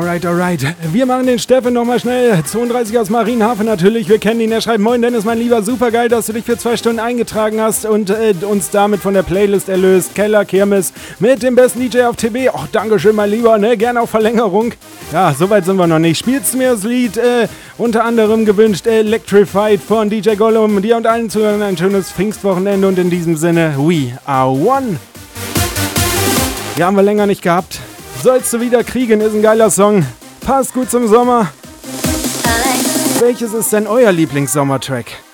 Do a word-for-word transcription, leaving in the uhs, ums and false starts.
Alright, alright. Wir machen den Steffen nochmal schnell. zweiunddreißig aus Marienhafen natürlich. Wir kennen ihn. Er schreibt: Moin Dennis, mein Lieber. Super geil, dass du dich für zwei Stunden eingetragen hast und äh, uns damit von der Playlist erlöst. Keller Kirmes mit dem besten D J auf T V. Oh, Dankeschön, mein Lieber. Ne? Gerne auf Verlängerung. Ja, soweit sind wir noch nicht. Spielst du mir das Lied? Äh, unter anderem gewünscht Electrified von D J Gollum. Dir und allen Zuhörern ein schönes Pfingstwochenende und in diesem Sinne, we are one. Ja, haben wir länger nicht gehabt. Sollst du wieder kriegen, ist ein geiler Song. Passt gut zum Sommer. Welches ist denn euer Lieblings-Sommertrack?